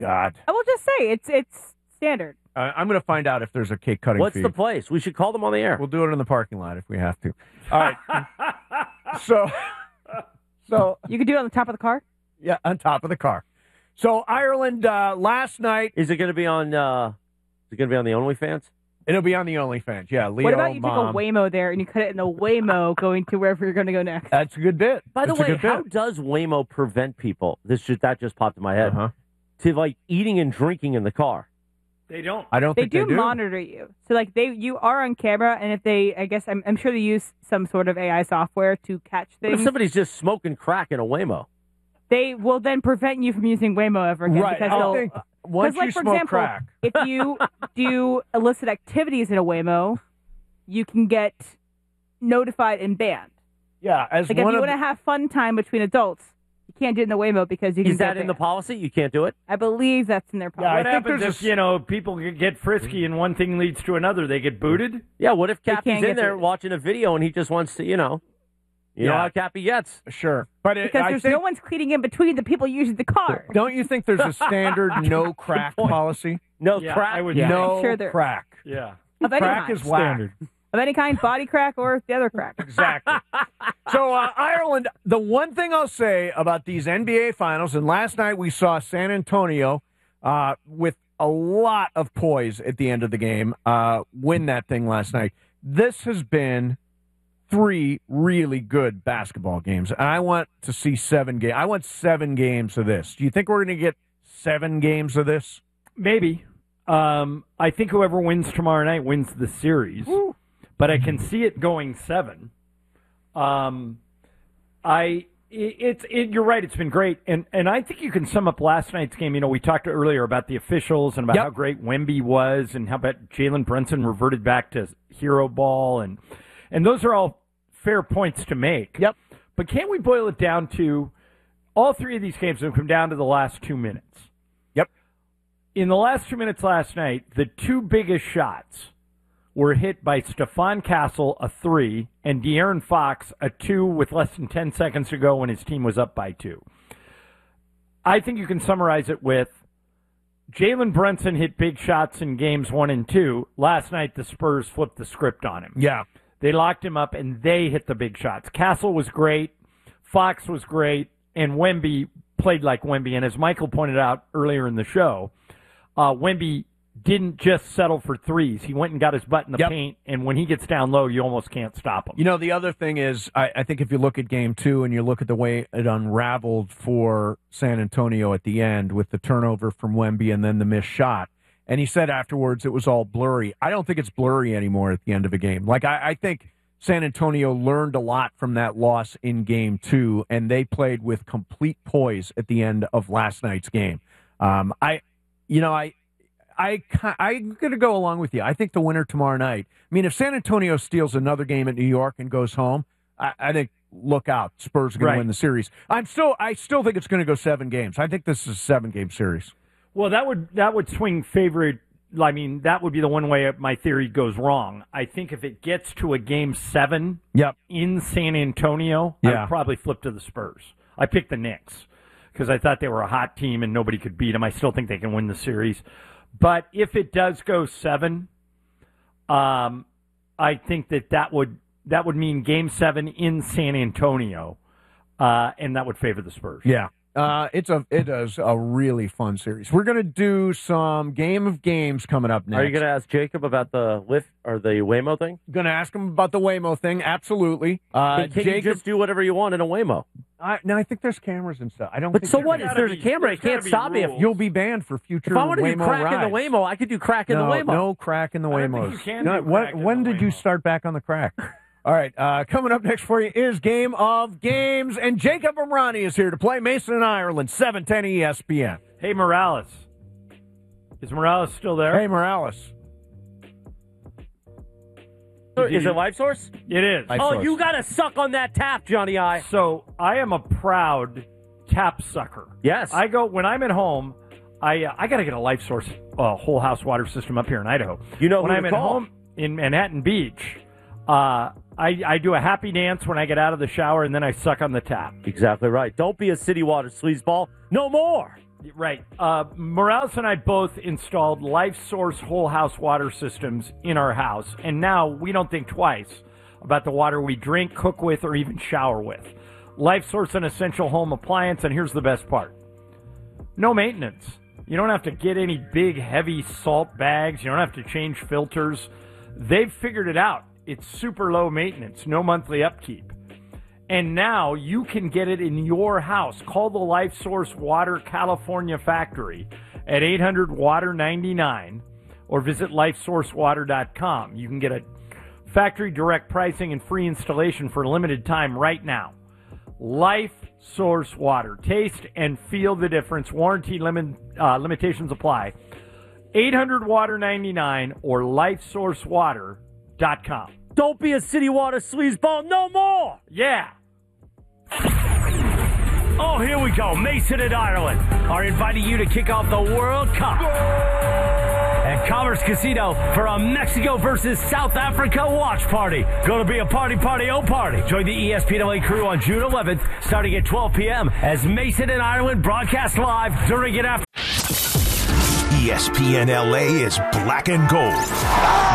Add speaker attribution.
Speaker 1: God.
Speaker 2: I will just say it's standard.
Speaker 1: I'm going to find out if there's a cake cutting
Speaker 3: What's
Speaker 1: fee.
Speaker 3: the place? We should call them on the air.
Speaker 1: We'll do it in the parking lot if we have to. All right. So
Speaker 2: You could do it on the top of the car.
Speaker 1: yeah, on top of the car. So Ireland last night.
Speaker 3: Is it going to be on? Is it going to be on the OnlyFans?
Speaker 1: It'll be on the OnlyFans. Yeah, Leo.
Speaker 2: What about you
Speaker 1: Mom.
Speaker 2: take a Waymo there and you cut it in the Waymo going to wherever you're going to go next?
Speaker 1: That's a good bit.
Speaker 3: By the
Speaker 1: That's a
Speaker 3: way,
Speaker 1: good
Speaker 3: how
Speaker 1: bit.
Speaker 3: does Waymo prevent people? That just popped in my head.
Speaker 1: Uh-huh.
Speaker 3: To like eating and drinking in the car.
Speaker 4: They don't.
Speaker 1: I don't
Speaker 2: They
Speaker 1: think
Speaker 2: do
Speaker 1: they do.
Speaker 2: monitor you. So like you are on camera, and if they, I guess I'm sure they use some sort of AI software to catch
Speaker 3: What if
Speaker 2: things.
Speaker 3: somebody's just smoking crack in a Waymo?
Speaker 2: They will then prevent you from using Waymo ever again
Speaker 1: Right.
Speaker 2: because
Speaker 1: I
Speaker 2: they'll.
Speaker 1: think once
Speaker 2: like,
Speaker 1: you
Speaker 2: for
Speaker 1: smoke
Speaker 2: example,
Speaker 1: crack.
Speaker 2: if you do illicit activities in a Waymo, you can get notified and banned.
Speaker 1: Yeah, as
Speaker 2: Like if
Speaker 1: one
Speaker 2: you
Speaker 1: of
Speaker 2: want to have fun time between adults, you can't do it in the Waymo because you can
Speaker 3: Is that
Speaker 2: get
Speaker 3: in the
Speaker 2: banned.
Speaker 3: policy? You can't do it?
Speaker 2: I believe that's in their policy.
Speaker 1: Yeah, I
Speaker 4: What
Speaker 1: think
Speaker 4: happens
Speaker 1: there's
Speaker 4: if, people get frisky and one thing leads to another? They get booted?
Speaker 3: Yeah, what if Cappy's
Speaker 2: can't
Speaker 3: in
Speaker 2: get
Speaker 3: there
Speaker 2: through.
Speaker 3: watching a video and he just wants to, you know how Cappy gets?
Speaker 1: Sure, but
Speaker 2: because
Speaker 1: I
Speaker 2: there's
Speaker 1: think,
Speaker 2: no one's cleaning in between the people using the car.
Speaker 1: don't you think there's a standard no crack policy?
Speaker 3: No
Speaker 4: Yeah,
Speaker 3: crack?
Speaker 4: I would.
Speaker 1: No
Speaker 2: I'm sure there-
Speaker 1: crack.
Speaker 4: Yeah.
Speaker 2: Of any
Speaker 1: Crack
Speaker 2: kind.
Speaker 1: is whack.
Speaker 2: Of any kind, body crack or the other crack.
Speaker 1: Exactly. So Ireland, the one thing I'll say about these NBA finals, and last night we saw San Antonio with a lot of poise at the end of the game win that thing last night. This has been 3 really good basketball games, and I want to see 7 games. I want 7 games of this. Do you think we're going to get 7 games of this?
Speaker 4: Maybe. I think whoever wins tomorrow night wins the series.
Speaker 1: Woo.
Speaker 4: But I can see it going 7. You're right. It's been great, and I think you can sum up last night's game. We talked earlier about the officials and about
Speaker 1: Yep.
Speaker 4: how great Wemby was, and how about Jalen Brunson reverted back to hero ball, and those are all fair points to make.
Speaker 1: Yep.
Speaker 4: But can't we boil it down to all 3 of these games have come down to the last 2 minutes?
Speaker 1: Yep.
Speaker 4: In the last 2 minutes last night, the 2 biggest shots were hit by Stephon Castle, a 3, and De'Aaron Fox, a 2 with less than 10 seconds to go when his team was up by 2. I think you can summarize it with Jalen Brunson hit big shots in games 1 and 2. Last night, the Spurs flipped the script on him.
Speaker 1: Yeah.
Speaker 4: They locked him up, and they hit the big shots. Castle was great. Fox was great. And Wemby played like Wemby. And as Michael pointed out earlier in the show, Wemby didn't just settle for threes. He went and got his butt in the paint, and when he gets down low, you almost can't stop him.
Speaker 1: The other thing is, I think if you look at game 2 and you look at the way it unraveled for San Antonio at the end with the turnover from Wemby and then the missed shot, and he said afterwards it was all blurry. I don't think it's blurry anymore at the end of a game. Like, I think San Antonio learned a lot from that loss in game 2, and they played with complete poise at the end of last night's game. I'm going to go along with you. I think the winner tomorrow night. I mean, if San Antonio steals another game at New York and goes home, I think look out. Spurs are going to win the series. I still think it's going to go 7 games. I think this is a 7-game series.
Speaker 4: Well, that would swing favorite. I mean, that would be the one way my theory goes wrong. I think if it gets to a game 7 in San Antonio, I would probably flip to the Spurs. I picked the Knicks because I thought they were a hot team and nobody could beat them. I still think they can win the series. But if it does go 7, I think that would mean Game 7 in San Antonio, and that would favor the Spurs.
Speaker 1: Yeah, it is a really fun series. We're going to do some game of games coming up next.
Speaker 3: Are you going to ask Jacob about the Lyft or the Waymo thing?
Speaker 1: Going to ask him about the Waymo thing. Absolutely.
Speaker 3: Can you just do whatever you want in a Waymo?
Speaker 1: I think there's cameras and stuff. I don't.
Speaker 3: But
Speaker 1: think
Speaker 3: so what? If there's a camera, it can't stop me.
Speaker 1: You'll be banned for future.
Speaker 3: If I want to do
Speaker 1: Waymo
Speaker 3: crack
Speaker 1: rides.
Speaker 3: in the Waymo, I could do crack in the Waymo.
Speaker 1: No crack in the
Speaker 4: I don't think
Speaker 1: Waymos.
Speaker 4: you can do crack in
Speaker 1: When
Speaker 4: the
Speaker 1: did you
Speaker 4: Waymo.
Speaker 1: start back on the crack? All right, coming up next for you is Game of Games, and Jacob Amrani is here to play Mason and Ireland, 710 ESPN.
Speaker 4: Hey, Morales. Is Morales still there?
Speaker 1: Hey, Morales.
Speaker 3: Is it Life Source?
Speaker 4: It is.
Speaker 1: Life
Speaker 3: Oh,
Speaker 1: Source.
Speaker 3: you got to suck on that tap, Johnny I.
Speaker 4: So I am a proud tap sucker.
Speaker 3: Yes.
Speaker 4: I go when I'm at home. I got to get a Life Source whole house water system up here in Idaho.
Speaker 3: You know
Speaker 4: when
Speaker 3: who
Speaker 4: I'm
Speaker 3: to
Speaker 4: at
Speaker 3: call.
Speaker 4: home in Manhattan Beach, I do a happy dance when I get out of the shower and then I suck on the tap.
Speaker 3: Exactly right. Don't be a city water sleazeball. No more.
Speaker 4: Right. Morales and I both installed LifeSource whole house water systems in our house, and now we don't think twice about the water we drink, cook with, or even shower with. LifeSource, an essential home appliance, and here's the best part. No maintenance. You don't have to get any big, heavy salt bags. You don't have to change filters. They've figured it out. It's super low maintenance, no monthly upkeep. And now you can get it in your house. Call the LifeSource Water California factory at 800-WATER-99 or visit lifesourcewater.com. You can get a factory direct pricing and free installation for a limited time right now. LifeSource Water. Taste and feel the difference. Warranty limitations apply. 800-WATER-99 or lifesourcewater.com.
Speaker 3: Don't be a city water sleazeball no more.
Speaker 4: Yeah.
Speaker 3: Oh, here we go. Mason and Ireland are inviting you to kick off the World Cup at Commerce Casino for a Mexico versus South Africa watch party. Going to be a party, oh party. Join the ESPNLA crew on June 11th, starting at 12 p.m. as Mason and Ireland broadcast live during and after.
Speaker 5: ESPN LA is black and gold.